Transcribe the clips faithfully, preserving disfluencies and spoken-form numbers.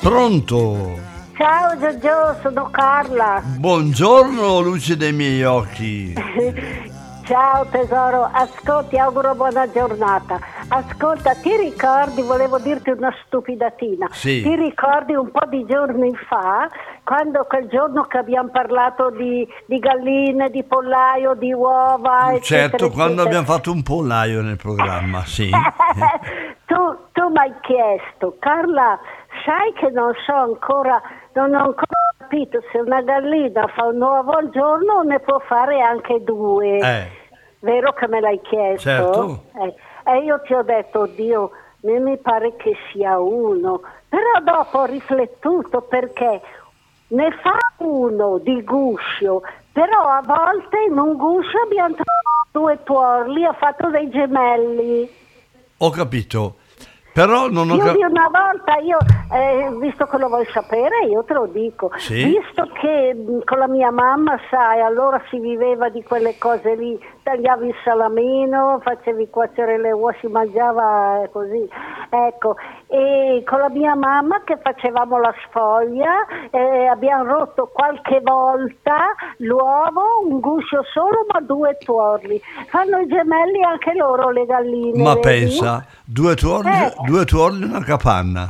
Pronto? Ciao Giorgio, sono Carla. Buongiorno, luce dei miei occhi. Ciao tesoro, ascolti, auguro buona giornata. Ascolta, ti ricordi, volevo dirti una stupidatina, Sì. Ti ricordi un po' di giorni fa, quando quel giorno che abbiamo parlato di, di galline, di pollaio, di uova, eccetera, Certo, eccetera. quando abbiamo fatto un pollaio nel programma, sì. tu, tu mi hai chiesto, Carla, sai che non so ancora, non ho ancora capito se una gallina fa un uovo al giorno o ne può fare anche due. Eh, Vero che me l'hai chiesto? Certo. Eh, e io ti ho detto, oddio, me mi pare che sia uno. Però dopo ho riflettuto perché ne fa uno di guscio, però a volte in un guscio abbiamo trovato due tuorli, ha fatto dei gemelli. ho capito. Però non ho Più di capito. una volta io, eh, visto che lo vuoi sapere, io te lo dico, Sì. visto che mh, con la mia mamma, sai, allora si viveva di quelle cose lì, tagliavi il salamino, facevi cuocere le uova, si mangiava eh, così, ecco, e con la mia mamma che facevamo la sfoglia, eh, abbiamo rotto qualche volta l'uovo, un guscio solo ma due tuorli, fanno i gemelli anche loro le galline, Ma vedi? pensa, due tuorli, Eh. due tuorli in una capanna.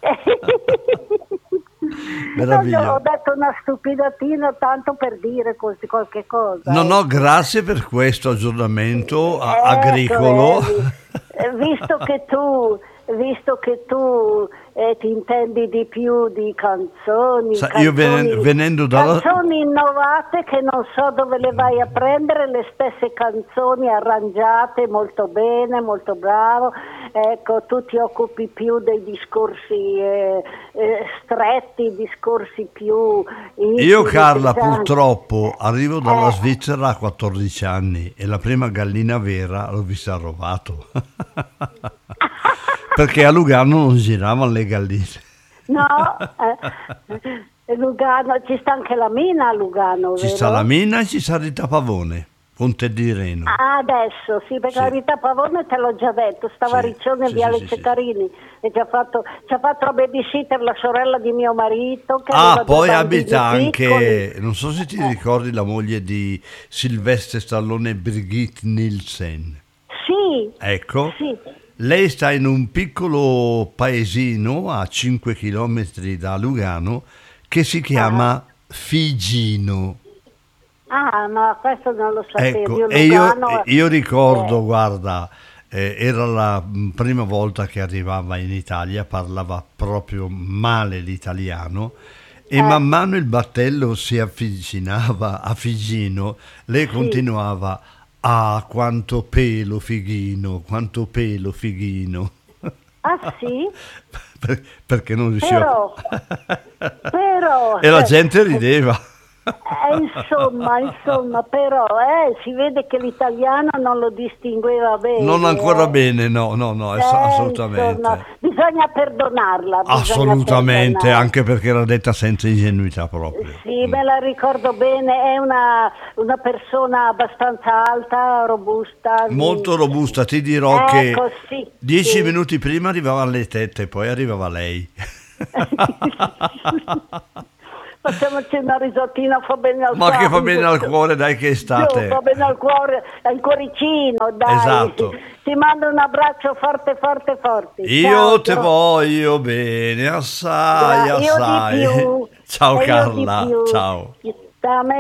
No, Meraviglia. ho detto una stupidatina tanto per dire così qualche cosa. No, eh. no, grazie per questo aggiornamento a- Ecco, agricolo. vedi, eh, visto che tu, visto che tu eh, ti intendi di più di canzoni, Sa, canzoni, io venen- venendo dalla- canzoni innovate che non so dove le vai a prendere, le stesse canzoni arrangiate molto bene, molto bravo. Ecco, tu ti occupi più dei discorsi eh, eh, stretti, discorsi più intimi, Io, Carla, diciamo. purtroppo arrivo dalla Eh. Svizzera a quattordici anni e la prima gallina vera l'ho vista a Rovato. Perché a Lugano non giravano le galline. No, eh, Lugano, ci sta anche la mina a Lugano, Ci vero? sta la Mina e ci sta Rita Pavone, Ponte di Reno. Ah, adesso, sì, perché Sì. la Rita Pavone te l'ho già detto, stava a Sì, Riccione sì, Viale sì, sì, sì. Ceccarini e ci ha fatto, ci ha fatto a babysitter la sorella di mio marito che Ah, aveva due poi bambini abita anche, piccoli. non so se ti ricordi la moglie di Sylvester Stallone, Brigitte Nielsen. Sì, Ecco, sì. lei sta in un piccolo paesino a cinque chilometri da Lugano che si chiama Figino. Ah, ma questo non lo sapevo. Ecco, Io e io, Lugano, io ricordo, eh, guarda, eh, era la mh, prima volta che arrivava in Italia, parlava proprio male l'italiano e Eh. man mano il battello si avvicinava a Figino, lei continuava, ah, quanto pelo Fighino, quanto pelo Fighino. ah sì? Per- perché non riusciva Però, però, e la eh, gente rideva. Eh, insomma, insomma, però eh, si vede che l'italiano non lo distingueva bene. Non ancora eh. bene, no, no, no, Eh, ass- insomma, assolutamente. bisogna perdonarla. bisogna Assolutamente, perdonarla. anche perché era detta senza ingenuità proprio. Sì, me la ricordo bene, è una, una persona abbastanza alta, robusta. Molto robusta, ti dirò che Ecco, sì, dieci sì. minuti prima arrivavano le tette, poi arrivava lei. Facciamoci una risatina, fa bene al Ma che fa sangue. bene al cuore, dai, che estate. Fa bene al cuore, al cuoricino, dai. Esatto. Ti mando un abbraccio forte, forte, forte. Io Ciao, te Gio- voglio bene, assai, Gra- io di assai. più. Ciao e io di Carla, più. ciao. Da me